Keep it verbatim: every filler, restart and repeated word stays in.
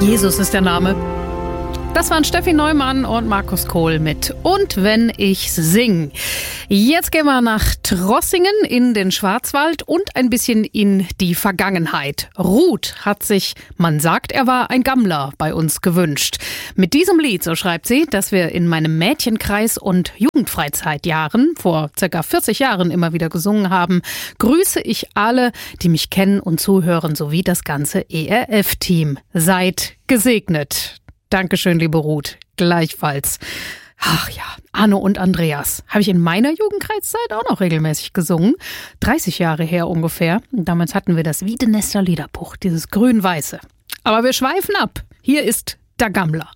Jesus ist der Name. Das waren Steffi Neumann und Markus Kohl mit Und wenn ich sing. Jetzt gehen wir nach Trossingen in den Schwarzwald und ein bisschen in die Vergangenheit. Ruth hat sich, man sagt, er war ein Gammler, bei uns gewünscht. Mit diesem Lied, so schreibt sie, das wir in meinem Mädchenkreis und Jugendfreizeitjahren vor circa vierzig Jahren immer wieder gesungen haben, grüße ich alle, die mich kennen und zuhören, sowie das ganze E R F-Team. Seid gesegnet. Dankeschön, liebe Ruth. Gleichfalls. Ach ja, Arno und Andreas. Habe ich in meiner Jugendkreiszeit auch noch regelmäßig gesungen. dreißig Jahre her ungefähr. Und damals hatten wir das Wiedenester Liederbuch, dieses grün-weiße. Aber wir schweifen ab. Hier ist der Gammler.